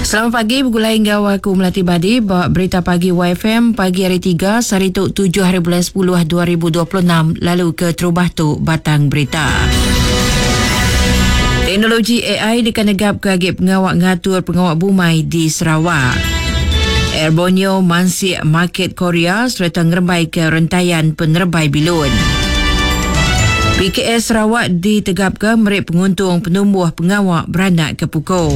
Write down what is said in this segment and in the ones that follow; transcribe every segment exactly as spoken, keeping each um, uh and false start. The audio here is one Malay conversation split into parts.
Selamat pagi, bergulai hingga aku Melati Badi. Bawa berita pagi Y F M pagi hari tiga, Sarituk tujuh hari bulan sepuluh dua ribu dua puluh enam. Lalu ke Terubah tu Batang Berita. Teknologi A I dikanegap ke agip pengawak ngatur pengawak bumai di Sarawak. Air Borneo mansik market Korea serta ngerembai ke rentaian penerbai bilun. P K S Sarawak ditegap ke merik penguntung penumbuh pengawak beranak ke pukul.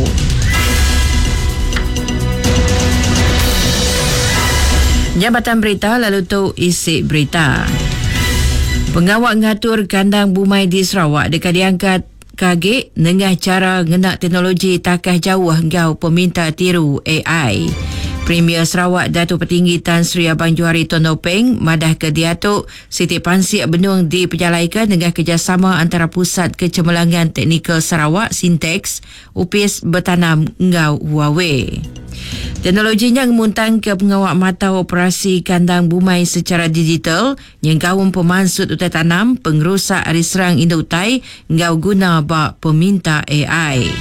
Jabatan Berita lalu tu isi berita. Pengawak ngatur kandang bumai di Sarawak dekat diangkat kagik dengan cara ngenak teknologi takah jauh engkau peminta tiru A I. Premier Sarawak Datuk Petinggi Tan Sri Abang Johari Tonopeng madah ke Diatuk Siti Pansik Benung diperjalaikan dengan kerjasama antara Pusat Kecemerlangan Teknikal Sarawak Sintex upis bertanam engkau Huawei. Teknologinya memuntang ke pengawak mata operasi kandang bumai secara digital yang kaum pemansut utai tanam pengerusak ari serang induk utai engkau guna bak peminta A I.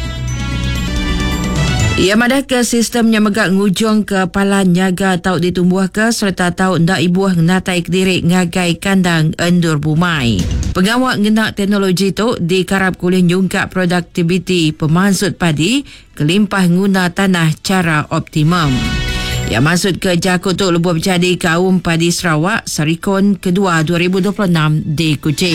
Ia madah ke sistem yang megak ngujung ke palan nyaga tau ditumbuh ke serta tau ndak ibuah natai kedirik ngagai kandang endur bumai. Pengawak ngenak teknologi tu dikarap kulih nyungkap produktiviti pemansut padi kelimpah guna tanah cara optimum. Yang maksud ke jakut tu lebuh berjadi kaum padi Sarawak Sarikon kedua dua ribu dua puluh enam di Kuching.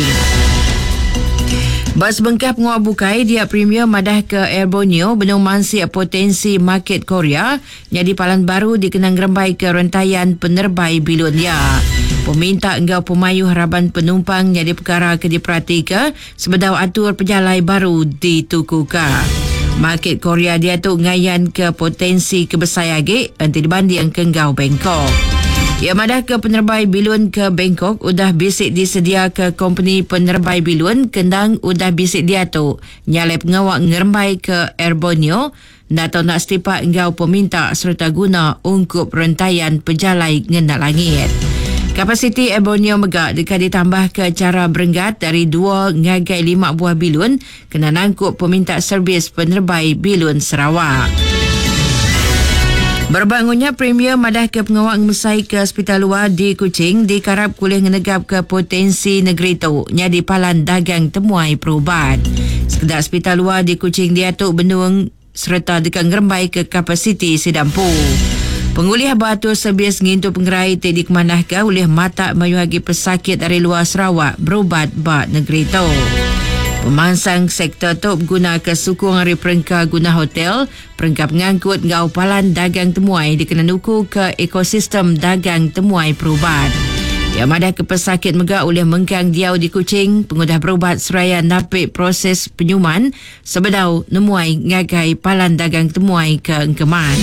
Bas bengkah pengawak bukai dia premier madah ke Air Borneo benung mansik potensi market Korea jadi palan baru dikenang rembai ke rentaian penerbai bilun dia. Peminta enggau pemayu harapan penumpang jadi perkara ke diperhatika sebedau atur pejalai baru ditukuka. Market Korea dia tu ngayan ke potensi kebesayage nanti dibanding ke enggau Bangkok. Ia madah ke penerbai bilun ke Bangkok udah bisik disedia ke company penerbai bilun kendang udah bisik dia tu nyalai pengawak ngerembai ke Air Borneo nak tahu nak setipak engkau peminta serta guna ungkup rentaian pejalai ngenak langit. Kapasiti Air Borneo megak dekat ditambah ke cara berenggat dari dua ngagai lima buah bilun kena nangkup peminta servis penerbai bilun Sarawak. Berbangunnya Premier madah ke pengawak mesai ke hospital luar di Kuching dikarap kulih ngenegap ke potensi negeri tu nyadi palan dagang temuai perubat. Sekedar hospital luar di Kuching diatuk benung serta dekat ngerembai ke kapasiti sidampu. Pengulih batu servis ngintu pengerai tidak kemanahkan oleh mata mayuhagi pesakit dari luar Sarawak berubat bak negeri tu. Pemansang sektor tu guna ke sukung hari perengka guna hotel, perengka pengangkut ngau palan dagang temuai dikena nuku ke ekosistem dagang temuai perubat. Yang madah ke pesakit megak oleh mengkang diau di Kuching, pengudah berubat seraya napik proses penyuman sebedau nemuai ngagai palan dagang temuai ke engkeman.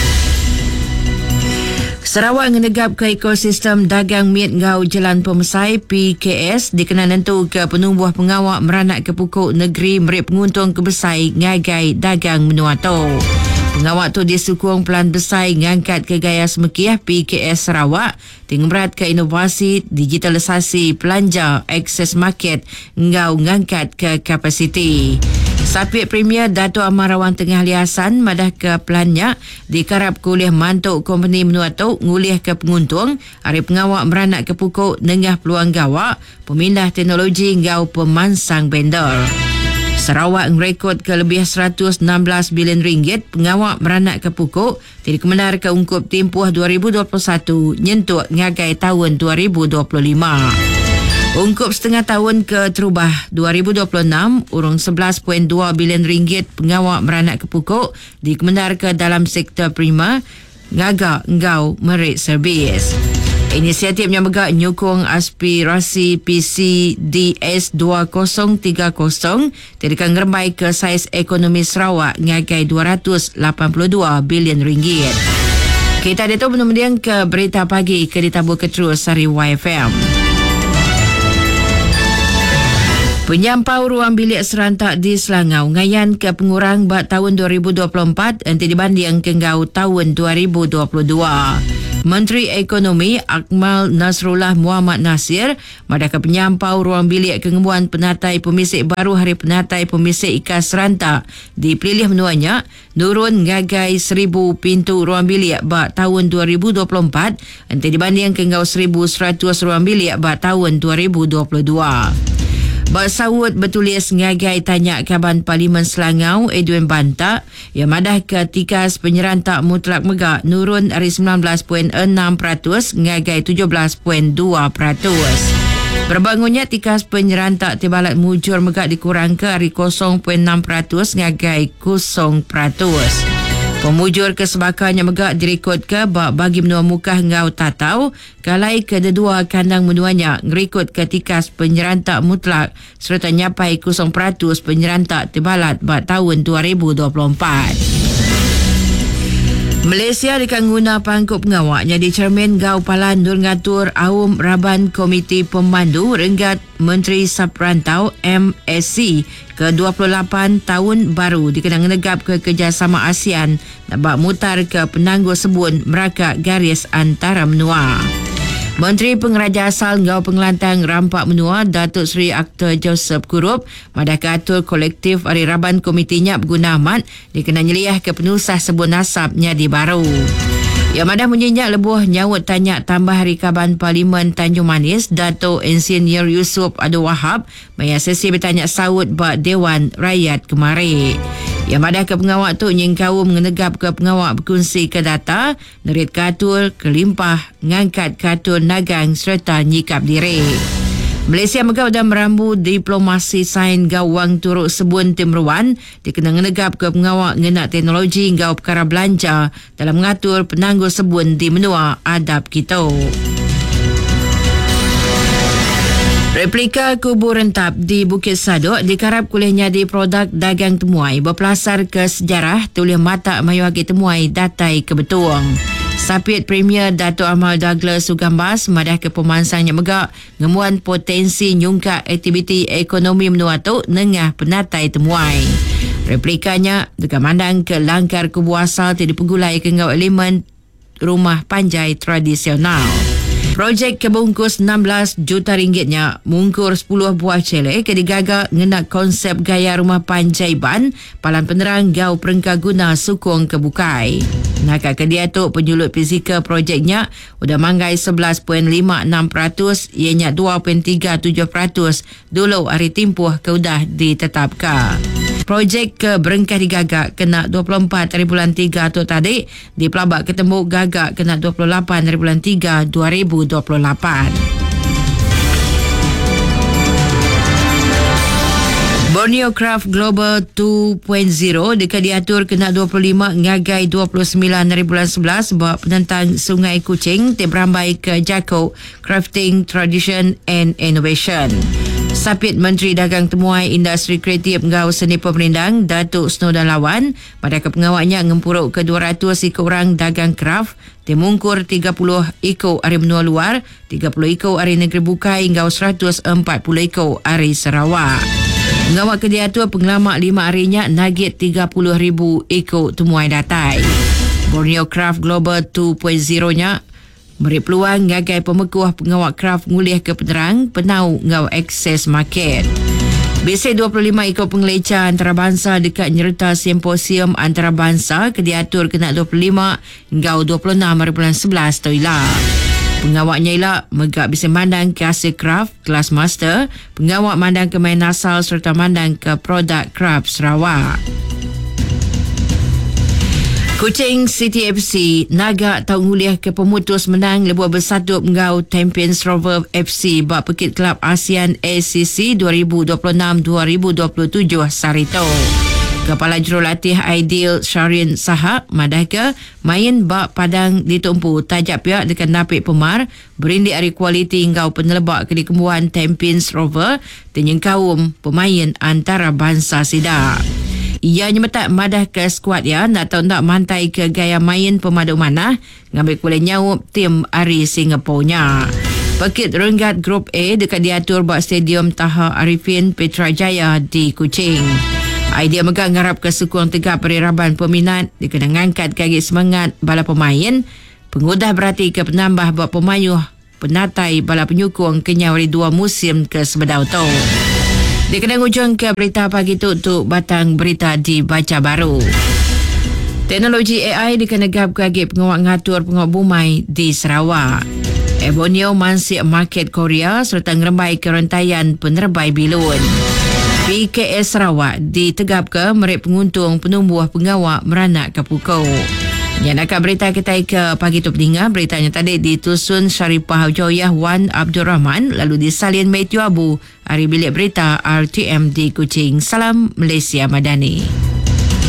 Sarawak ngenegap ke ekosistem dagang miet ngau Jalan Pemesai P K S dikena nentu ke penumbuh pengawak meranak ke pukul negeri merik penguntung ke besai ngagai dagang menua tu. Pengawak tu disukung pelan besai ngangkat ke gaya semekiah P K S Sarawak dengan berat ke inovasi digitalisasi pelanja akses market ngau ngangkat ke kapasiti. Sapit Premier Dato' Amarawan Tengah Liasan madah ke pelannya dikarap kulih mantuk company menua tu ngulih ke penguntung hari pengawak meranak ke pukul nengah peluang gawak pemindah teknologi ngau pemansang vendor. Sarawak merekod ke lebih seratus enam belas bilion ringgit pengawak meranak ke pukul tidak kemenar ke ungkup tempoh dua ribu dua puluh satu nyentuk ngagai tahun dua ribu dua puluh lima. Ungkup setengah tahun ke Terubah dua ribu dua puluh enam, urung sebelas perpuluhan dua bilion ringgit pengawak meranak ke pukul dikemenar ke dalam sektor prima, ngagak engkau merik servis. Inisiatif yang megak nyukung aspirasi P C D S dua ribu tiga puluh tidak ngerembai ke saiz ekonomi Sarawak ngagai dua ratus lapan puluh dua bilion ringgit. Kita ada tu menumbuh ke berita pagi ke ditabur ke terus hari Y F M. Penyampau ruang bilik serentak di Selangau ngayan ke pengurang bak tahun dua ribu dua puluh empat nanti dibanding ke ngau tahun dua ribu dua puluh dua. Menteri Ekonomi Akmal Nasrullah Muhammad Nasir madaka penyampau ruang bilik kengemuan penatai pemisik baru Hari Penatai Pemisik Ikas Serantak di Pelilih Menuanya nurun ngagai seribu pintu ruang bilik bak tahun dua ribu dua puluh empat nanti dibanding ke ngau seribu seratus ruang bilik bak tahun dua ribu dua puluh dua. Bak sawut bertulis ngagai tanya Kaban Parlimen Selangau Edwin Banta yang madah ke tikas penyerantak mutlak megak nurun dari sembilan belas perpuluhan enam peratus ngagai tujuh belas perpuluhan dua peratus. Berbangunnya tikas penyerantak tibalat mujur megak dikurang ke dari kosong perpuluhan enam peratus ngagai kosong peratus. Pemujur kesebakannya megak dirikut ke bak bagi menua mukah ngau tatau kalai kedua kandang menuanya ngerikut ke tikas penyerantak mutlak serta nyapai kosong peratus penyerantak tibalat bak tahun dua ribu dua puluh empat. Malaysia dekat guna pangkut pengawaknya di Cermin Gau Palan Dur Ngatur Awam Raban Komiti Pemandu Renggat Menteri Saprantau M S C ke dua puluh lapan tahun baru dikenang negap ke kerjasama ASEAN nak mutar ke penangguh sebun merakak garis antara menua. Menteri Pengeraja Asal Ngau Pengelantang Rampak Menua Datuk Seri Aktor Joseph Kurup madah ke atur kolektif Hari Raban Komitinya berguna amat dikenal nyeliah ke penusah sebut nasabnya di baru. Yang madah menyenyak lebuh nyawut tanya tambah Hari Kaban Parlimen Tanjung Manis Datuk Insinyur Yusuf Abdul Wahab maya sesi bertanya sawut bak Dewan Rakyat kemari. Yang madah ke pengawak tu nyengkau mengenegap ke pengawak berkongsi ke data, nerit katul, kelimpah, ngangkat katul nagang serta nyikap diri. Malaysia megap dan merambu diplomasi sain gawang turut sebun tim ruan dikenang menegap ke pengawak ngenak teknologi gau perkara belanja dalam mengatur penangguh sebun di menua adab kita. Replika kubur rentap di Bukit Sadok dikarap kulihnya di produk dagang temuai berpelasar ke sejarah tulis mata mayuagi temuai datai kebetuang. Sapit Premier Dato' Amal Douglas Sugambas madah ke pemansangnya megak ngemuan potensi nyungkak aktiviti ekonomi menua tu nengah penatai temuai. Replikanya dekat mandang ke langkar kubur asal tidak penggulai ke ngau elemen rumah panjai tradisional. Projek kebungkus enam belas juta ringgitnya mungkur sepuluh buah celek ke digagak ngenak konsep gaya rumah panjai ban palan penerang gau perengka guna sukung kebukai. Nakak ke dia tu penjulut fizikal projeknya udah manggai sebelas perpuluhan lima enam peratus ianya dua perpuluhan tiga tujuh peratus dulu hari timpuh ke udah ditetapkan. Projek ke berengkah digagak kena dua puluh empat hari bulan tiga tu tadi di pelabak ketembuk gagak kena dua puluh lapan hari bulan tiga dua ribu dua puluh lapan. Borneo Craft Global dua titik kosong dekat diatur kena dua puluh lima ngagai dua puluh sembilan hari bulan sebelas bawa penentang Sungai Kuching berambai ke Jako Crafting Tradition and Innovation. Sapit Menteri Dagang Temuai Industri Kreatif Ngau Seni Pemerindang Datuk Snowdan Lawan pada kepengawaknya ngempuruk ke dua ratus ikut orang dagang kraft temungkur tiga puluh ikut ari menua luar, tiga puluh ikut ari negeri bukai ngau seratus empat puluh ikut ari Sarawak. Ngawak ke dia tu pengelamak lima harinya nagit tiga puluh ribu ikut temuai datai. Borneo Craft Global dua titik kosong-nya beri peluang ngagai pemekuah pengawak kraft ngulih ke penerang penau ngau akses market. Bisik dua puluh lima ikut pengelecah antarabangsa dekat nyerta simposium antarabangsa ke diatur kena dua puluh lima ngau dua puluh enam hari bulan sebelas tu ilah. Pengawaknya ialah megak bisa mandang ke hasil kraft kelas master, pengawak mandang ke main asal serta mandang ke produk kraft Sarawak. Kuching City F C naga tau nguliah ke pemutus menang lebuh bersatu ngau Champions Rover F C bak Pekit Kelab ASEAN A C C dua ribu dua puluh enam dua ribu dua puluh tujuh Sarito. Kepala Jurulatih Aidil Syarin Sahak madah ke main bak padang ditumpu tajak pihak dekat Napik Pemar berindik hari kualiti ngau penelebak ke dikembuhan Champions Rover tenyeng kaum pemain antara bangsa sidak. Ia nyemetak madah ke skuad ya nak tahu nak mantai ke gaya main pemadu manah ngambil kulit nyawup tim Ari Singapurnya. Pekit Renggat Grup A dekat diatur buat Stadium Taha Arifin Petrajaya di Kuching. Idea megang ngarap ke sukung tegak periraban peminat dikenang angkat kaki semangat bala pemain Pengudah berarti ke penambah buat pemayuh penatai bala penyukung kenyawari dua musim ke sebedau tu. Di kena ujung ke berita pagi tu untuk batang berita di Baca Baru. Teknologi A I dikenegap bagi pengawak ngatur pengawak bumai di Sarawak. Ebonio masih market Korea serta ngerembai kerentaian penerbai bilun. P K S Sarawak ditegap ke merek penguntung penumbuh pengawak meranak ke pukau. Yang nak berita kita ke pagi tu peninggal, beritanya tadi ditusun Syarifah Joyah Wan Abdul Rahman lalu disalin Matthew Abu, hari bilik berita R T M di Kuching. Salam Malaysia Madani.